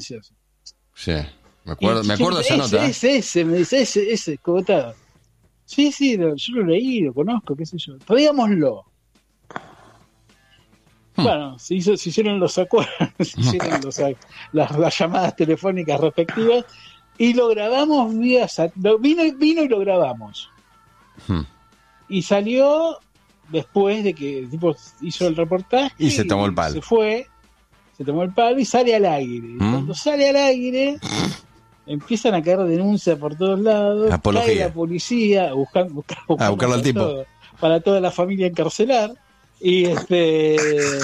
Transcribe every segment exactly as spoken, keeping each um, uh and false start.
Sí, me acuerdo, me acuerdo de esa ese, nota. Ese, ese, me dice, ese, ese, Cogotá. Sí, sí, lo, yo lo leí, lo conozco, qué sé yo. Traigámoslo. Hmm. Bueno, se, hizo, se hicieron los acuerdos, se hicieron los, las, las llamadas telefónicas respectivas y lo grabamos vía lo, vino, vino y lo grabamos. Hmm. Y salió después de que el tipo hizo el reportaje y se tomó el palo. Se fue, se tomó el palo y sale al aire. ¿Mm? Cuando sale al aire, empiezan a caer denuncias por todos lados. Apología. Cae la policía a buscar, buscar, buscar a buscarlo al tipo. Todo, para toda la familia encarcelar. Y este.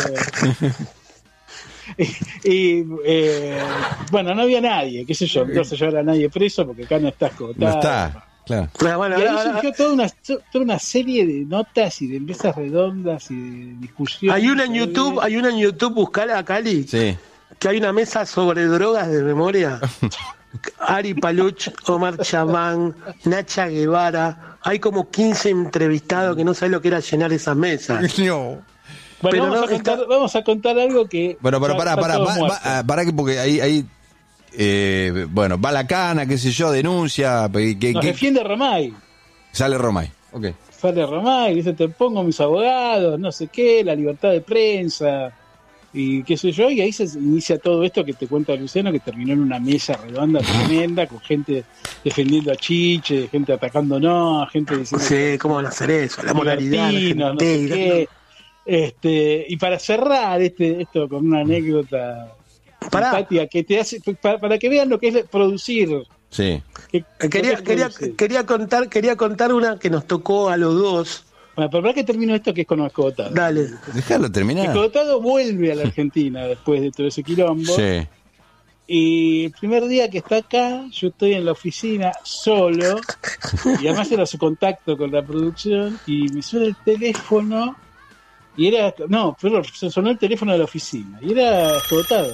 y, y eh, bueno, no había nadie, qué sé yo, no se llevar a nadie preso porque acá no está escotado. No está. Claro. Pero bueno, y ahí ahora, surgió toda una, toda una serie de notas y de mesas redondas y de discusiones. Hay una en YouTube, hay una en YouTube, buscala a Cali, sí. que hay una mesa sobre drogas de memoria. Ari Paluch, Omar Chamán, Nacha Guevara, hay como quince entrevistados que no saben lo que era llenar esas mesas. No. Bueno, Pero vamos, no, a contar, está... vamos a contar algo que... Bueno, pero pará, pará, pará, pará, que porque ahí... ahí Eh, bueno, va la cana, qué sé yo, denuncia. Que, Nos que, defiende Romay. Sale Romay, ok. Sale Romay, dice: te pongo mis abogados, no sé qué, la libertad de prensa y qué sé yo. Y ahí se inicia todo esto que te cuenta Luciano, que terminó en una mesa redonda tremenda con gente defendiendo a Chiche, gente atacándonos, gente diciendo: sí, ¿cómo van a hacer eso? La moralidad, la no sé qué. Este, y para cerrar este esto con una anécdota simpática que te hace para, para que vean lo que es producir. Sí. Que, quería es quería producir. quería contar quería contar una que nos tocó a los dos. Bueno, pero para que termino esto que es con Escotado. Dale. Déjalo terminar. Escotado vuelve a la Argentina después de todo ese quilombo. Sí. Y el primer día que está acá, yo estoy en la oficina solo y además era su contacto con la producción y me suena el teléfono y era, no, pero sonó el teléfono de la oficina y era Escotado.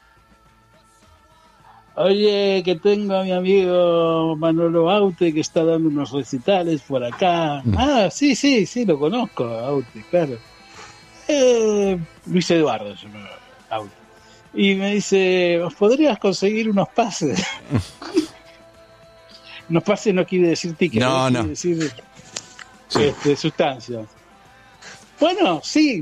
Oye, que tengo a mi amigo Manolo Aute que está dando unos recitales por acá. Mm. Ah, sí, sí, sí, lo conozco, Aute, claro. Eh, Luis Eduardo, yo me Aute. Y me dice: ¿podrías conseguir unos pases? Unos pases no quiere decir ticket, no, no. quiere decir sí. este, sustancias. Bueno, sí.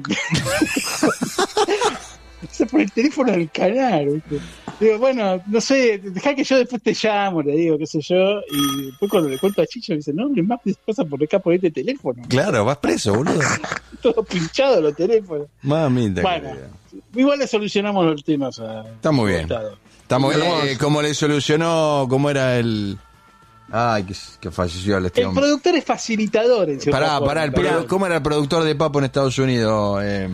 Por el teléfono del canal, ¿viste? Digo, bueno, no sé, dejá que yo después te llamo, le digo, qué sé yo, y después cuando le cuento a Chicho me dice: no, le más pasa por acá por este teléfono. Claro, vas preso, boludo. Todo pinchado los teléfonos. Mamita. Bueno, igual le solucionamos los temas a... Está muy bien. Está muy bien. Eh, ¿Cómo le solucionó, cómo era el... Ay, que, que falleció el este El hombre. Productor es facilitador en cierta Pará, forma, pará, el produ- ¿cómo era el productor de Papo en Estados Unidos? Eh...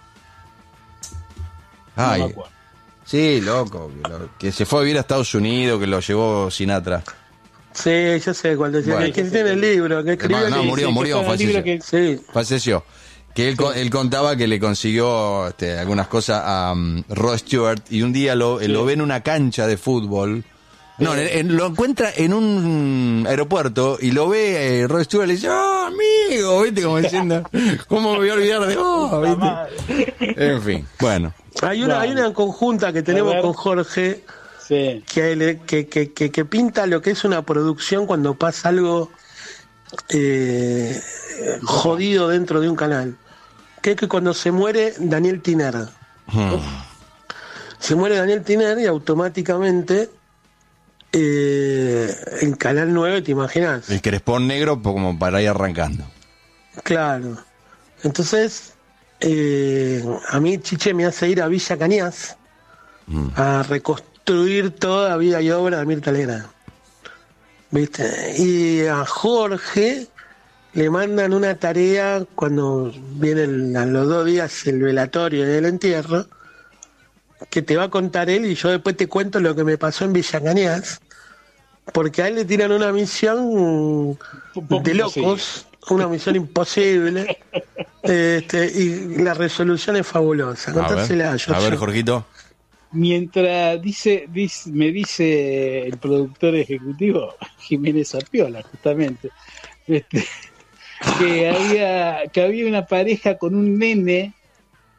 Ay. No me acuerdo. Sí, loco, que, lo, que se fue a vivir a Estados Unidos, que lo llevó Sinatra. Sí, yo sé cuál decía, bueno, que tiene el libro, que escribió no, no, el murió, sí, murió, falleció. Que... Sí. Falleció. Que él, sí. él contaba que le consiguió este, algunas cosas a um, Rod Stewart y un día lo, sí. lo ve en una cancha de fútbol. No, en, en, lo encuentra en un aeropuerto y lo ve eh, Rod Stewart y le dice: ¡oh, amigo! ¿Viste? Como diciendo, ¿cómo me voy a olvidar de vos? ¿Viste? En fin, bueno. Hay una, hay una conjunta que tenemos con Jorge sí. que, que, que, que, que pinta lo que es una producción cuando pasa algo eh, jodido dentro de un canal. Que es que cuando se muere Daniel Tiner. Hmm. Se muere Daniel Tiner y automáticamente eh, en Canal nueve, ¿te imaginas? El crespón negro como para ir arrancando. Claro. Entonces... Eh, a mí Chiche me hace ir a Villa Cañas mm. a reconstruir toda vida y obra de Mirta Legrand, ¿viste? Y a Jorge le mandan una tarea cuando vienen a los dos días el velatorio y el entierro, que te va a contar él y yo después te cuento lo que me pasó en Villa Cañas, porque a él le tiran una misión de locos. Una misión imposible este, y la resolución es fabulosa. Contársela a, ver, a ver, Jorgito. Mientras dice, dice, me dice el productor ejecutivo, Jiménez Apiola, justamente, este, que había, que había una pareja con un nene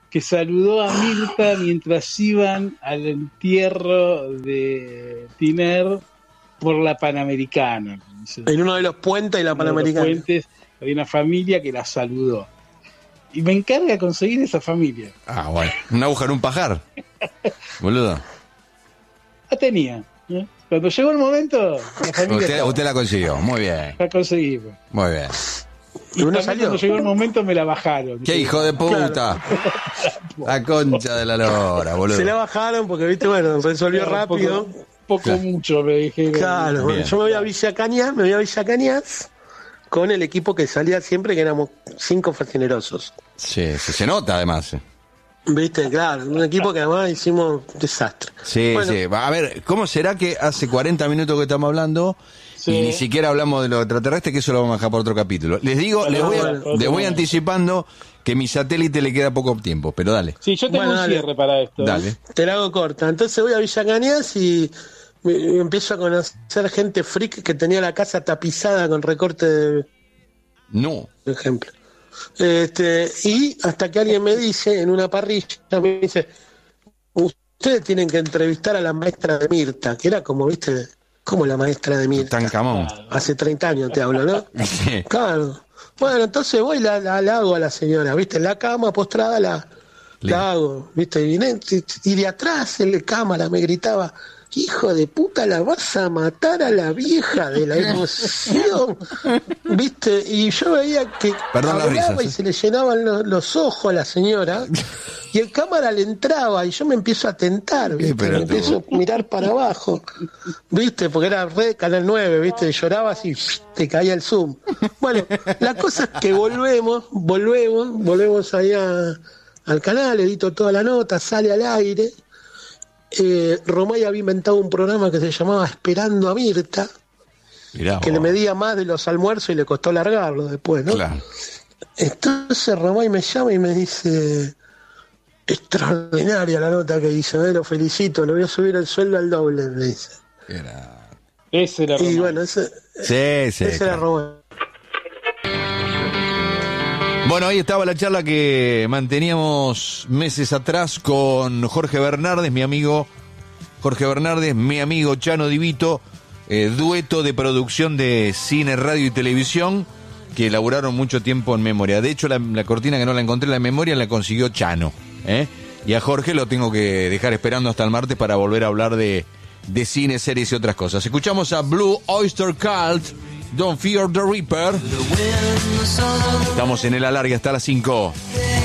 que saludó a Mirta mientras iban al entierro de Tiner por la Panamericana. En uno de los puentes de la Panamericana. En uno de los puentes había una familia que la saludó. Y me encarga conseguir esa familia. Ah, bueno. Una aguja en un pajar. Boludo. La tenía. ¿eh? Cuando llegó el momento, la familia Usted, usted la consiguió. Muy bien. la conseguimos. Muy bien. Y ¿Uno también salió? cuando llegó el momento me la bajaron. ¡Qué hijo de puta! La concha de la lora, boludo. Se la bajaron porque, viste, bueno, resolvió Claro, rápido. Poco, poco Claro. mucho me dijeron. Claro, bueno, Bien. yo me voy a Villa Cañas, me voy a Villa Cañas con el equipo que salía siempre, que éramos cinco facinerosos. Sí, sí, se nota además. Viste, claro, un equipo que además hicimos desastre. Sí, Bueno, sí. A ver, ¿cómo será que hace cuarenta minutos que estamos hablando Sí. y ni siquiera hablamos de lo extraterrestre, que eso lo vamos a dejar por otro capítulo? Les digo, Bueno, les voy, a- bueno, les voy bueno. anticipando que mi satélite le queda poco tiempo, pero dale. Sí, yo tengo Bueno, un dale. cierre para esto. ¿eh? Dale. Te la hago corta. Entonces voy a Villa Cañas y me- me empiezo a conocer gente freak que tenía la casa tapizada con recorte de No. por ejemplo. Este, y hasta que alguien me dice en una parrilla, me dice, ustedes tienen que entrevistar a la maestra de Mirta, que era como, viste, como la maestra de Mirta. Tan camón. Hace treinta años te hablo, ¿no? Sí. Claro. Bueno, entonces voy y la, la, la hago a la señora, viste, en la cama postrada la, Lindo. la hago, viste, y, y de atrás en la cámara me gritaba, hijo de puta, la vas a matar a la vieja de la emoción, viste, y yo veía que Perdón las hablaba risas, y ¿eh? se le llenaban lo- los ojos a la señora, y el cámara le entraba y yo me empiezo a tentar, viste, pero me tú- empiezo a mirar para abajo, viste, porque era red Canal nueve, viste, llorabas y te caía el zoom. Bueno, la cosa es que volvemos, volvemos, volvemos allá al canal, edito toda la nota, sale al aire. Eh, Romay había inventado un programa que se llamaba Esperando a Mirta, Mirá, que le vos. medía más de los almuerzos y le costó largarlo después, ¿no? Claro. Entonces Romay me llama y me dice, extraordinaria la nota que hizo, eh, lo felicito, le voy a subir el sueldo al doble, me dice. Era... Ese era Y Román. bueno, ese, Sí, sí. ese era claro. Romay. Bueno, ahí estaba la charla que manteníamos meses atrás con Jorge Bernardes, mi amigo Jorge Bernardes, mi amigo Chano Divito, eh, dueto de producción de cine, radio y televisión, que elaboraron mucho tiempo en memoria. De hecho, la, la cortina que no la encontré en la memoria la consiguió Chano, ¿eh? Y a Jorge lo tengo que dejar esperando hasta el martes para volver a hablar de, de cine, series y otras cosas. Escuchamos a Blue Oyster Cult, Don't Fear the Reaper. Estamos en el alargue hasta las cinco.